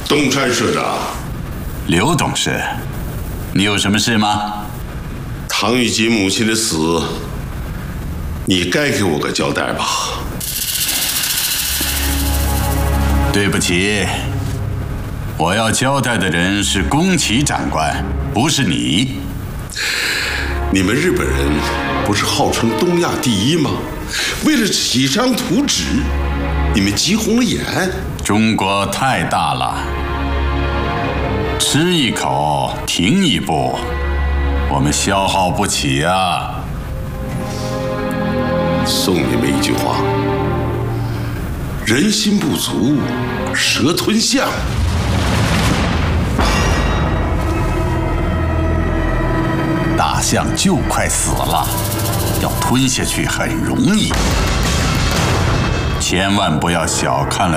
东山社长， 刘董事，你有什么事吗？ 唐玉吉母亲的死，你该给我个交代吧？ 对不起，我要交代的人是宫崎长官，不是你。 你们日本人不是号称东亚第一吗？为了几张图纸，你们急红了眼。 中国太大了，吃一口停一步，我们消耗不起啊。 送你们一句话：人心不足，蛇吞象。 大象就快死了，要吞下去很容易，千万不要小看了